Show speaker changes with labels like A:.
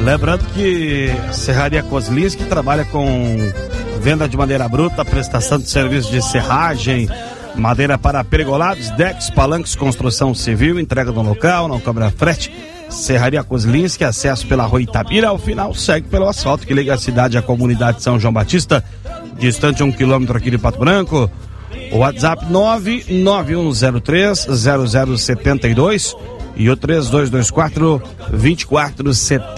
A: Lembrando que a Serraria Kozlinski trabalha com venda de madeira bruta, prestação de serviço de serragem, madeira para pergolados, decks, palanques, construção civil, entrega no local, não cobra frete. Serraria Kozlinski, acesso pela Rua Itabira, ao final segue pelo asfalto que liga a cidade à comunidade de São João Batista, distante 1 quilômetro aqui de Pato Branco. O WhatsApp 991030072 e o 3224-2470.